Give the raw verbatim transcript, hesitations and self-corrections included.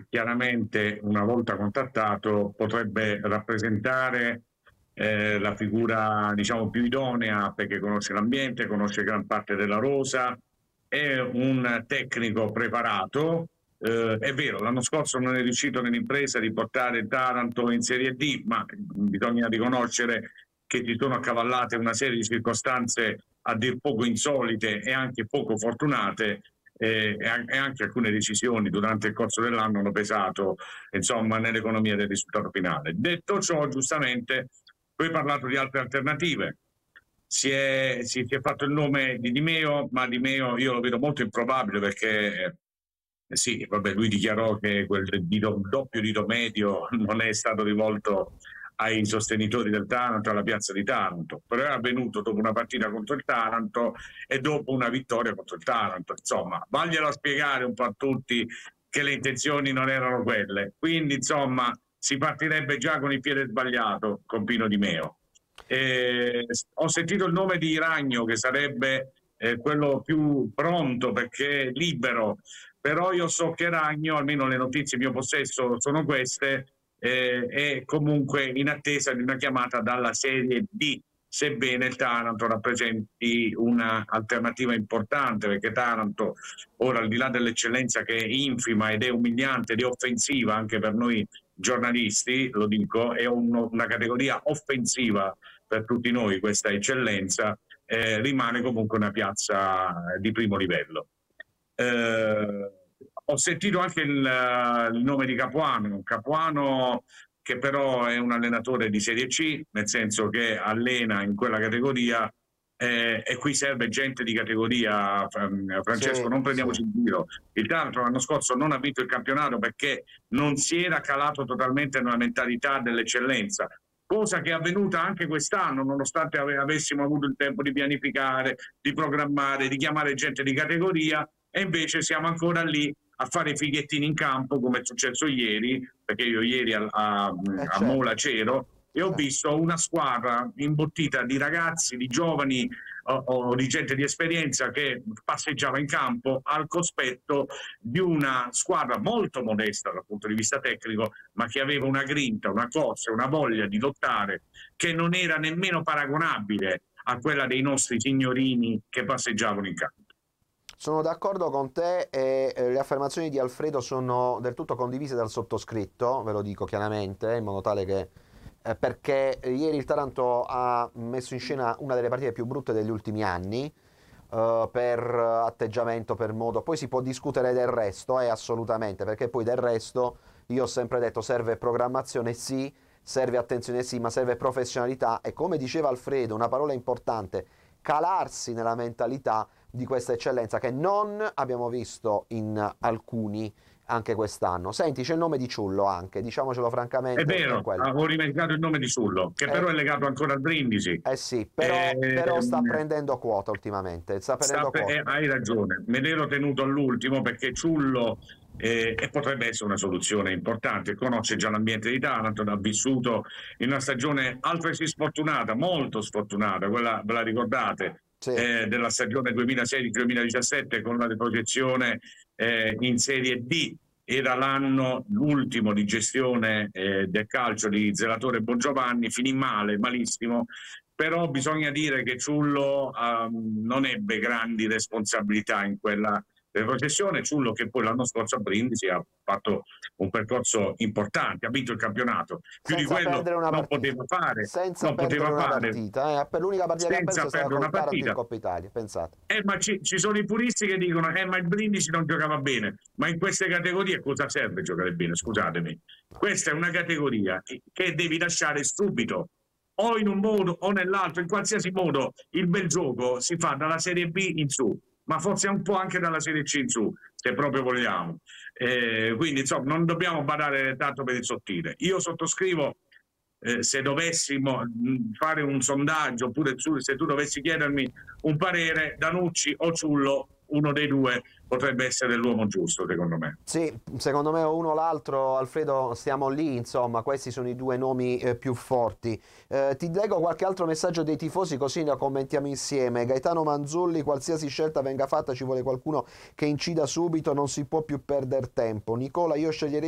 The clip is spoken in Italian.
chiaramente una volta contattato potrebbe rappresentare eh, la figura diciamo più idonea, perché conosce l'ambiente, conosce gran parte della rosa, è un tecnico preparato. Eh, è vero, l'anno scorso non è riuscito nell'impresa di portare Taranto in Serie D, ma bisogna riconoscere che si sono accavallate una serie di circostanze a dir poco insolite e anche poco fortunate, eh, e anche alcune decisioni durante il corso dell'anno hanno pesato insomma nell'economia del risultato finale. Detto ciò, giustamente tu hai parlato di altre alternative. Si è, si, si è fatto il nome di Di Meo, ma Di Meo io lo vedo molto improbabile perché eh, sì, vabbè, lui dichiarò che quel dito, doppio dito medio non è stato rivolto ai sostenitori del Taranto, alla piazza di Taranto, però è avvenuto dopo una partita contro il Taranto e dopo una vittoria contro il Taranto. Insomma, vaglielo a spiegare un po' a tutti che le intenzioni non erano quelle. Quindi, insomma, si partirebbe già con il piede sbagliato con Pino Di Meo. Eh, ho sentito il nome di Ragno, che sarebbe eh, quello più pronto perché è libero, però io so che Ragno, almeno le notizie in mio possesso sono queste, eh, è comunque in attesa di una chiamata dalla Serie D, sebbene il Taranto rappresenti una alternativa importante, perché Taranto ora, al di là dell'eccellenza che è infima ed è umiliante ed è offensiva anche per noi giornalisti, lo dico, è un, una categoria offensiva per tutti noi questa eccellenza, eh, rimane comunque una piazza di primo livello. Eh, ho sentito anche il, il nome di Capuano, Capuano che però è un allenatore di Serie C, nel senso che allena in quella categoria, eh, e qui serve gente di categoria. Francesco, sì, non prendiamoci in sì. giro. Il Taranto l'anno scorso non ha vinto il campionato perché non si era calato totalmente nella mentalità dell'eccellenza, cosa che è avvenuta anche quest'anno, nonostante ave- avessimo avuto il tempo di pianificare, di programmare, di chiamare gente di categoria, e invece siamo ancora lì a fare i fighettini in campo, come è successo ieri, perché io ieri a, a, Eh, a Mola certo. c'ero e ho Certo. visto una squadra imbottita di ragazzi, di giovani o, o di gente di esperienza che passeggiava in campo al cospetto di una squadra molto modesta dal punto di vista tecnico, ma che aveva una grinta, una forza, una voglia di lottare che non era nemmeno paragonabile a quella dei nostri signorini che passeggiavano in campo. Sono d'accordo con te e eh, le affermazioni di Alfredo sono del tutto condivise dal sottoscritto, ve lo dico chiaramente, in modo tale che eh, perché ieri il Taranto ha messo in scena una delle partite più brutte degli ultimi anni, eh, per atteggiamento, per modo, poi si può discutere del resto, eh, assolutamente, perché poi del resto io ho sempre detto serve programmazione sì, serve attenzione sì, ma serve professionalità e come diceva Alfredo, una parola importante, calarsi nella mentalità di questa eccellenza che non abbiamo visto in alcuni anche quest'anno. Senti, c'è il nome di Ciullo anche, diciamocelo È francamente, è vero, quello. ho dimenticato il nome di Sullo, che Eh, però è legato ancora al Brindisi. eh sì, però, Eh, però sta prendendo quota ultimamente, sta sta prendendo per, quota. eh, hai ragione, me l'ero tenuto all'ultimo perché Ciullo, eh, e potrebbe essere una soluzione importante, conosce già l'ambiente di Taranto, ha vissuto in una stagione altresì sfortunata, molto sfortunata, quella ve la ricordate, Sì, eh, della stagione duemilasedici duemiladiciassette con la riprojezione eh, in Serie D. Era l'anno, l'ultimo di gestione eh, del calcio di Zelatore Bongiovanni, finì male, malissimo, però bisogna dire che Ciullo um, non ebbe grandi responsabilità in quella processione. Ciullo, che poi l'anno scorso a Brindisi ha fatto un percorso importante, ha vinto il campionato, più di senza quello perdere una non partita. poteva fare, Senza non perdere poteva una fare partita, eh. Per l'unica partita che ha perso senza è stata perdere una col Taranto in partita. Coppa Italia, pensate. Eh, ma ci, ci sono i puristi che dicono eh, ma il Brindisi non giocava bene, ma in queste categorie cosa serve giocare bene? No, Scusatemi, no. questa è una categoria che devi lasciare subito, o in un modo o nell'altro, in qualsiasi modo il bel gioco si fa dalla Serie B in su, ma forse un po' anche dalla Serie C in su, se proprio vogliamo. Eh, quindi insomma non dobbiamo badare tanto per il sottile. Io sottoscrivo, eh, se dovessimo mh, fare un sondaggio, oppure se tu dovessi chiedermi un parere, Danucci o Ciullo, uno dei due potrebbe essere l'uomo giusto, secondo me. Sì, secondo me uno o l'altro, Alfredo, stiamo lì, insomma, questi sono i due nomi eh, più forti. Eh, ti leggo qualche altro messaggio dei tifosi così ne commentiamo insieme. Gaetano Manzulli, qualsiasi scelta venga fatta ci vuole qualcuno che incida subito, non si può più perdere tempo. Nicola, io sceglierei